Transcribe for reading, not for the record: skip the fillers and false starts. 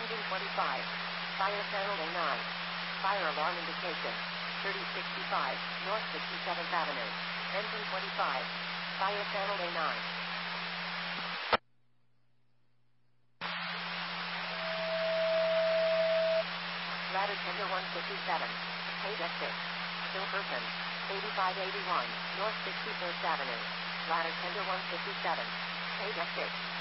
Engine 25. Fire channel A9. Fire alarm indication. 3065 North 67th Avenue. Engine 25. Fire channel A9. Ladder tender 157. Page exit. Still person. 8581 North 61st Avenue. Ladder tender 157. Page exit.